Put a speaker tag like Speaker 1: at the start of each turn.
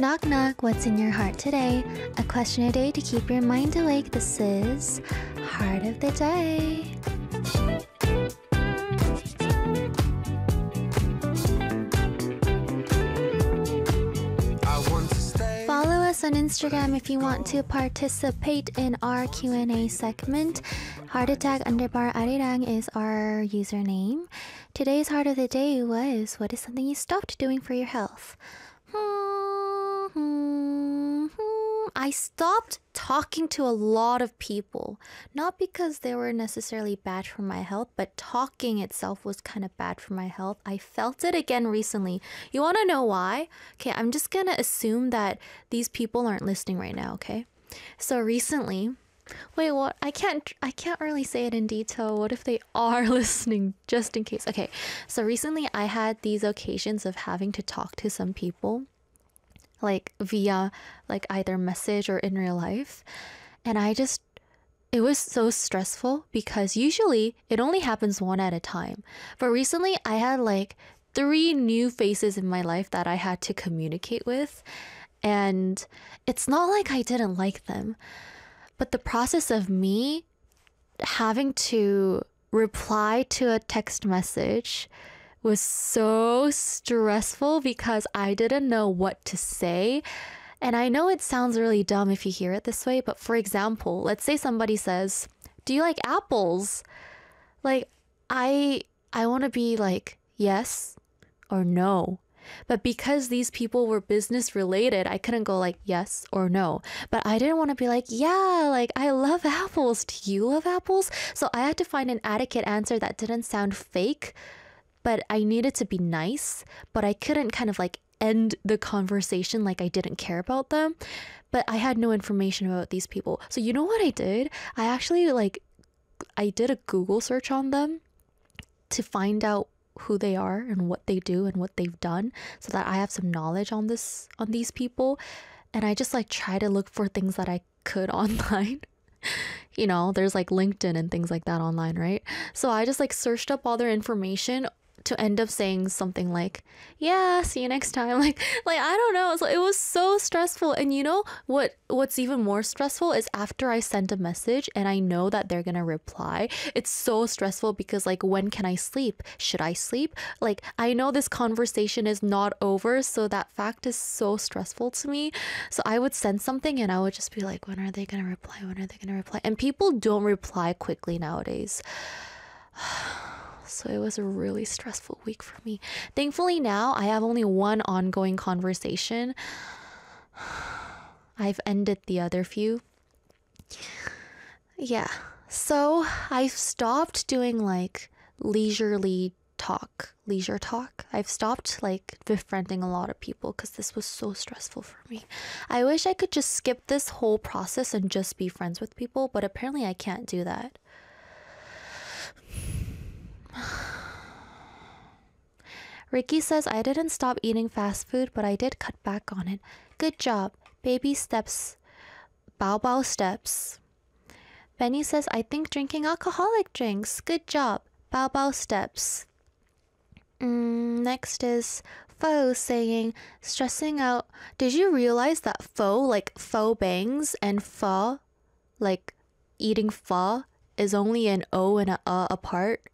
Speaker 1: Knock knock, what's in your heart today? A question a day to keep your mind awake. This is Heart of the Day. Follow us on Instagram if you want to participate in our Q&A segment. Heartattack_arirang is our username. Today's Heart of the Day was, what is something you stopped doing for your health? I stopped talking to a lot of people. Not because they were necessarily bad for my health, but talking itself was kind of bad for my health. I felt it again recently. You want to know why? Okay, I'm just gonna assume that these people aren't listening right now, okay? So recently, wait, what? I can't really say it in detail. What if they are listening, just in case? Okay, so recently I had these occasions of having to talk to some people, like via like either message or in real life, and it was so stressful because usually it only happens one at a time, but recently I had like 3 new faces in my life that I had to communicate with, and it's not like I didn't like them, but the process of me having to reply to a text message was so stressful because I didn't know what to say. And I know it sounds really dumb if you hear it this way, but for example, let's say somebody says, "Do you like apples?" Like, I want to be like, yes or no. But because these people were business related, I couldn't go like yes or no. But I didn't want to be like, yeah, like I love apples. Do you love apples? So I had to find an adequate answer that didn't sound fake, but I needed to be nice, but I couldn't kind of like end the conversation like I didn't care about them. But I had no information about these people. So you know what I did? I did a Google search on them to find out who they are and what they do and what they've done, so that I have some knowledge on these people. And I just like try to look for things that I could online. You know, there's like LinkedIn and things like that online, right? So I just like searched up all their information to end up saying something like, yeah, see you next time. Like I don't know. So it was so stressful. And you know what's even more stressful is after I send a message and I know that they're gonna reply, it's so stressful because like, when can I sleep? Should I sleep? Like, I know this conversation is not over, so that fact is so stressful to me. So I would send something and I would just be like, when are they gonna reply? When are they gonna reply? And people don't reply quickly nowadays. So it was a really stressful week for me. Thankfully now I have only one ongoing conversation. I've ended the other few. Yeah. So I've stopped doing like leisure talk. I've stopped like befriending a lot of people because this was so stressful for me. I wish I could just skip this whole process and just be friends with people, but apparently I can't do that. Ricky says, I didn't stop eating fast food, but I did cut back on it. Good job. Baby steps. Bao steps. Benny says, I think drinking alcoholic drinks. Good job. Bao steps. Next is Pho saying, stressing out. Did you realize that pho, like pho bangs, and pho, like eating pho, is only an O and a apart?